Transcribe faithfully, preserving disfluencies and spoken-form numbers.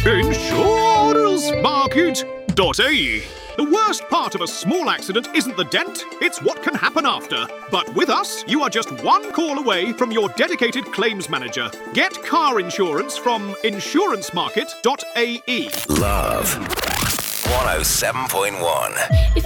Insurance Market dot A E. The worst part of a small accident isn't the dent, it's what can happen after. But with us, you are just one call away from your dedicated claims manager. Get car insurance from Insurance Market dot A E. Love one oh seven point one.